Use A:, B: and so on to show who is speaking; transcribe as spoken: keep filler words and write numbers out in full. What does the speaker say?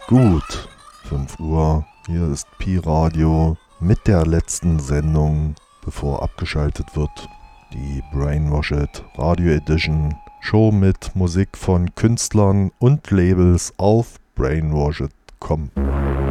A: Gut, fünf Uhr, hier ist Pi-Radio mit der letzten Sendung, bevor abgeschaltet wird. Die Brainwashed Radio Edition Show mit Musik von Künstlern und Labels auf brainwashed punkt com.